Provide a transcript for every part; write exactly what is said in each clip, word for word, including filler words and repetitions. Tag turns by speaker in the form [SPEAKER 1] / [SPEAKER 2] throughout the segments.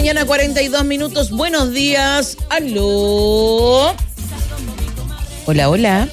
[SPEAKER 1] mañana, cuarenta y dos minutos. Buenos días. Aló. Hola, hola.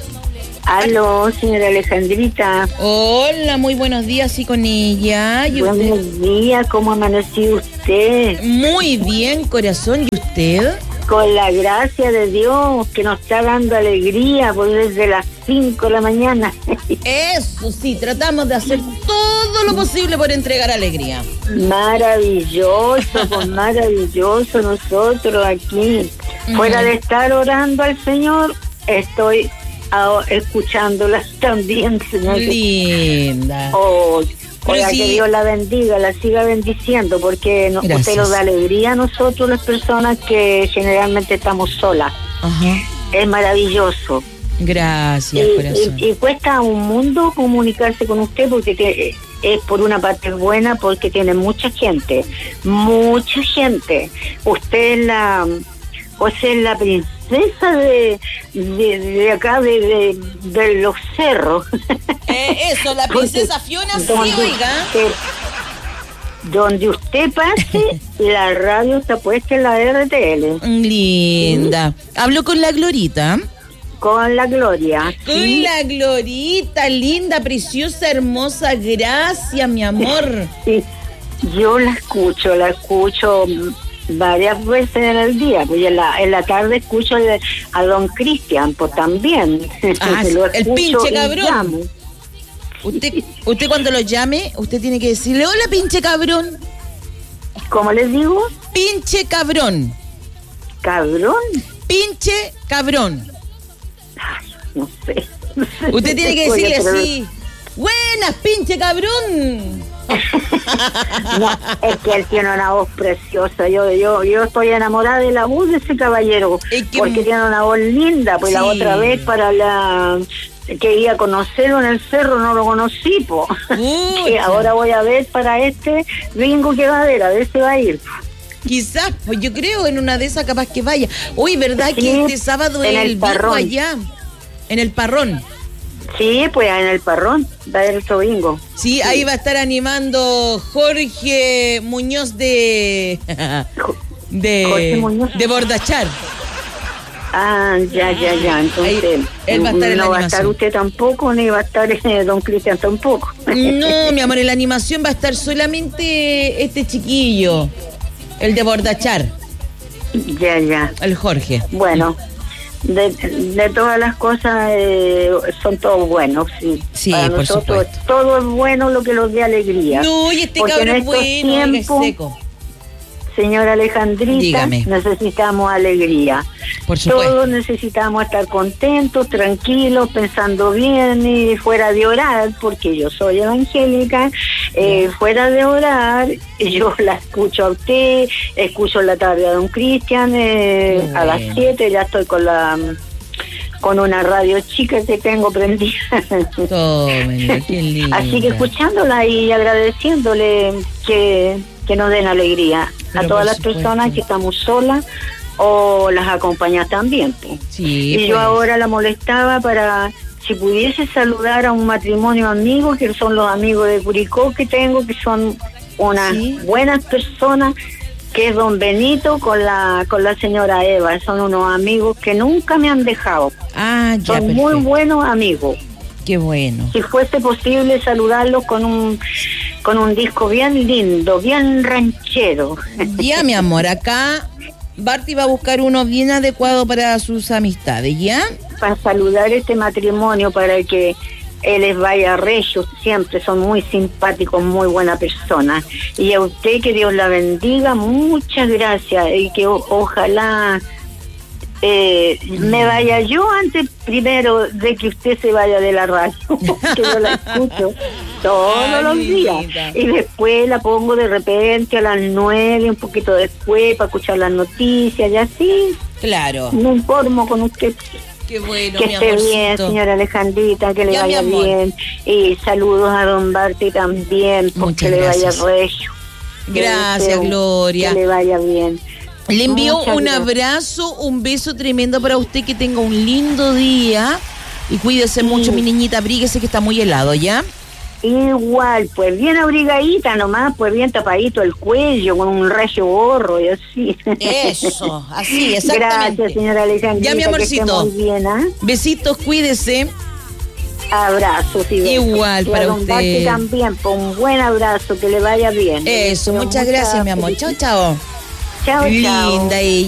[SPEAKER 2] Aló, señora Alejandrita.
[SPEAKER 1] Hola, muy buenos días, sí, con ella. ¿Y usted?
[SPEAKER 2] Buenos días, ¿cómo amaneció usted?
[SPEAKER 1] Muy bien, corazón. ¿Y usted?
[SPEAKER 2] Con la gracia de Dios, que nos está dando alegría, pues desde las cinco de la mañana.
[SPEAKER 1] Eso sí, tratamos de hacer todo lo posible por entregar alegría.
[SPEAKER 2] Maravilloso, pues maravilloso nosotros aquí. Mm. Fuera de estar orando al Señor, estoy a, escuchándolas también, señor.
[SPEAKER 1] Linda.
[SPEAKER 2] Oh, Oiga,
[SPEAKER 1] sí,
[SPEAKER 2] que Dios la bendiga, la siga bendiciendo, porque no, usted nos da alegría a nosotros, las personas que generalmente estamos solas.
[SPEAKER 1] Ajá.
[SPEAKER 2] Es maravilloso.
[SPEAKER 1] Gracias,
[SPEAKER 2] y,
[SPEAKER 1] corazón.
[SPEAKER 2] Y, y cuesta un mundo comunicarse con usted, porque te, es por una parte buena, porque tiene mucha gente, mucha gente. Usted es la, o sea, es la princesa de, de, de acá, de, de, de los cerros.
[SPEAKER 1] Eh, eso, la princesa Fiona, sí, oiga.
[SPEAKER 2] Usted, donde usted pase, la radio está puesta en la R T L.
[SPEAKER 1] Linda. ¿Sí? Hablo con la Glorita.
[SPEAKER 2] Con la Gloria.
[SPEAKER 1] Con
[SPEAKER 2] ¿sí?
[SPEAKER 1] la Glorita, linda, preciosa, hermosa. Gracias, mi amor.
[SPEAKER 2] Sí, yo la escucho, la escucho varias veces en el día, pues en la, en la tarde escucho a don Cristian, pues también.
[SPEAKER 1] Ah,
[SPEAKER 2] lo
[SPEAKER 1] el pinche cabrón. Usted, usted cuando lo llame, usted tiene que decirle, hola, pinche cabrón.
[SPEAKER 2] ¿Cómo les digo?
[SPEAKER 1] Pinche cabrón.
[SPEAKER 2] ¿Cabrón?
[SPEAKER 1] Pinche cabrón.
[SPEAKER 2] Ay, no sé.
[SPEAKER 1] Usted tiene que decirle así, buenas, pinche cabrón.
[SPEAKER 2] No, es que él tiene una voz preciosa. Yo, yo, yo estoy enamorada de la voz de ese caballero, es que, porque tiene una voz linda. Pues sí. La otra vez para la que iba a conocerlo en el cerro no lo conocí, po. Que ahora voy a ver para este bingo que va a ver, a ver si va a ir.
[SPEAKER 1] Quizás, pues yo creo en una de esas capaz que vaya. Uy, ¿verdad sí, que este sábado
[SPEAKER 2] en
[SPEAKER 1] es
[SPEAKER 2] el
[SPEAKER 1] el bingo allá? En el Parrón.
[SPEAKER 2] Sí, pues en el Parrón va a haber otro bingo.
[SPEAKER 1] Sí, sí, ahí va a estar animando Jorge Muñoz de de,
[SPEAKER 2] Jorge Muñoz.
[SPEAKER 1] de Bordachar.
[SPEAKER 2] Ah, ya, ya, ya. Entonces,
[SPEAKER 1] ahí, él va a estar en
[SPEAKER 2] no
[SPEAKER 1] la
[SPEAKER 2] va
[SPEAKER 1] animación.
[SPEAKER 2] a estar usted tampoco, ni va a estar eh, don Cristian tampoco.
[SPEAKER 1] No, mi amor, en la animación va a estar solamente este chiquillo, el de Bordachar.
[SPEAKER 2] Ya, ya.
[SPEAKER 1] El Jorge.
[SPEAKER 2] Bueno. De, de todas las cosas eh, son todos buenos, sí.
[SPEAKER 1] Sí,
[SPEAKER 2] para
[SPEAKER 1] por
[SPEAKER 2] nosotros
[SPEAKER 1] supuesto.
[SPEAKER 2] Todo es bueno lo que nos dé alegría.
[SPEAKER 1] No, y este cabrón es bueno,
[SPEAKER 2] tiempos,
[SPEAKER 1] es seco.
[SPEAKER 2] Señora Alejandrita,
[SPEAKER 1] dígame.
[SPEAKER 2] Necesitamos alegría.
[SPEAKER 1] Por supuesto.
[SPEAKER 2] Todos necesitamos estar contentos, tranquilos, pensando bien y fuera de orar, porque yo soy evangélica, eh, fuera de orar, yo la escucho a usted, escucho la tarde a don Cristian, eh, bueno. A las siete ya estoy con la con una radio chica que tengo prendida.
[SPEAKER 1] Tómela, qué linda.
[SPEAKER 2] Así que escuchándola y agradeciéndole que, que nos den alegría. Pero a todas las supuesto. Personas que estamos solas o las acompañas también. Pues.
[SPEAKER 1] Sí,
[SPEAKER 2] y pues. Yo ahora la molestaba para si pudiese saludar a un matrimonio amigo, que son los amigos de Curicó que tengo, que son unas ¿sí? buenas personas, que es don Benito con la con la señora Eva. Son unos amigos que nunca me han dejado.
[SPEAKER 1] Ah, ya,
[SPEAKER 2] son
[SPEAKER 1] perfecto.
[SPEAKER 2] Muy buenos amigos.
[SPEAKER 1] Qué bueno.
[SPEAKER 2] Si fuese posible saludarlos con un con un disco bien lindo, bien ranchero.
[SPEAKER 1] Ya, mi amor, acá Barty va a buscar uno bien adecuado para sus amistades, ¿ya?
[SPEAKER 2] Para saludar este matrimonio, para que él les vaya regio, siempre son muy simpáticos, muy buena persona. Y a usted, que Dios la bendiga, muchas gracias, y que o- ojalá eh, me vaya yo antes primero de que usted se vaya de la radio, que yo la escucho todos Ay, los días, linda. Y después la pongo de repente a las nueve, un poquito después, para escuchar las noticias y así.
[SPEAKER 1] Claro.
[SPEAKER 2] Me informo con usted.
[SPEAKER 1] Qué bueno,
[SPEAKER 2] que
[SPEAKER 1] mi
[SPEAKER 2] esté
[SPEAKER 1] amorcito.
[SPEAKER 2] bien, señora Alejandrita, que le
[SPEAKER 1] ya,
[SPEAKER 2] vaya bien. Y saludos a don Barty también, porque le vaya regio.
[SPEAKER 1] Gracias,
[SPEAKER 2] que,
[SPEAKER 1] Gloria.
[SPEAKER 2] Que le vaya bien.
[SPEAKER 1] Le envío
[SPEAKER 2] Muchas
[SPEAKER 1] un
[SPEAKER 2] gracias.
[SPEAKER 1] abrazo, un beso tremendo para usted, que tenga un lindo día y cuídese sí. mucho, mi niñita, abríguese que está muy helado, ¿ya?
[SPEAKER 2] Igual, pues bien abrigadita nomás, pues bien tapadito el cuello, con un rayo gorro y así.
[SPEAKER 1] Eso, así, exactamente.
[SPEAKER 2] Gracias, señora Alejandrita.
[SPEAKER 1] Ya, mi amorcito.
[SPEAKER 2] Que esté muy bien, ¿eh?
[SPEAKER 1] Besitos, cuídese.
[SPEAKER 2] Abrazos y besos.
[SPEAKER 1] Igual
[SPEAKER 2] y
[SPEAKER 1] para
[SPEAKER 2] a don
[SPEAKER 1] usted.
[SPEAKER 2] Basti también, pues un buen abrazo, que le vaya bien.
[SPEAKER 1] Eso,
[SPEAKER 2] Le deseo
[SPEAKER 1] muchas gracias, mi amor. Chao, chao.
[SPEAKER 2] Chao, chao.
[SPEAKER 1] Linda ella.